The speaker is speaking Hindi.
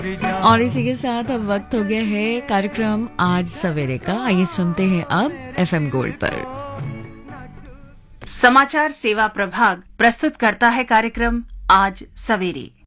और इसी के साथ अब वक्त हो गया है कार्यक्रम आज सवेरे का। आइए सुनते हैं अब एफएम गोल्ड पर। समाचार सेवा प्रभाग प्रस्तुत करता है कार्यक्रम आज सवेरे।